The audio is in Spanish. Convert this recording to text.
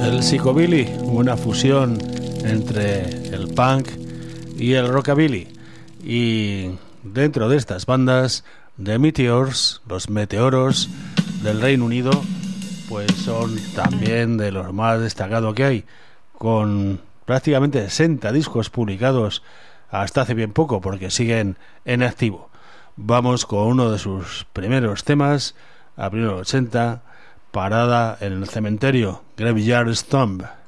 El psicobilly, una fusión entre el punk y el rockabilly. Y dentro de estas bandas, The Meteors, los Meteoros del Reino Unido, pues son también de los más destacados que hay, con prácticamente 60 discos publicados hasta hace bien poco, porque siguen en activo. Vamos con uno de sus primeros temas, a primeros 80, Parada en el cementerio, Graveyard Stomp.